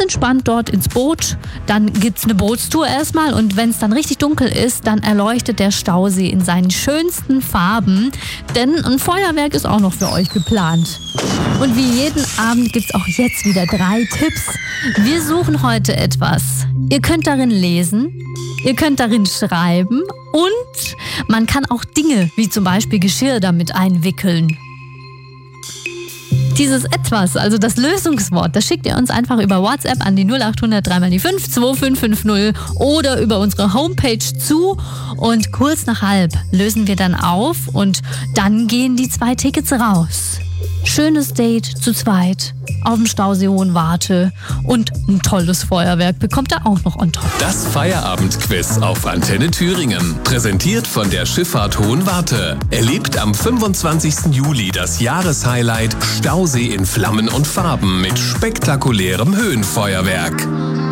entspannt dort ins Boot. Dann gibt's eine Bootstour erstmal und wenn es dann richtig dunkel ist, dann erleuchtet der Stausee in seinen schönsten Farben. Denn ein Feuerwerk ist auch noch für euch geplant. Und wie jeden Abend gibt's auch jetzt wieder 3 Tipps. Wir suchen heute etwas. Ihr könnt darin lesen, ihr könnt darin schreiben und man kann auch Dinge wie zum Beispiel Geschirr damit einwickeln. Dieses Etwas, also das Lösungswort, das schickt ihr uns einfach über WhatsApp an die 0800 3x5 2550 oder über unsere Homepage zu und kurz nach halb lösen wir dann auf und dann gehen die 2 Tickets raus. Schönes Date zu zweit auf dem Stausee Hohenwarte und ein tolles Feuerwerk bekommt ihr auch noch on top. Das Feierabendquiz auf Antenne Thüringen. Präsentiert von der Schifffahrt Hohenwarte. Erlebt am 25. Juli das Jahreshighlight Stausee in Flammen und Farben mit spektakulärem Höhenfeuerwerk.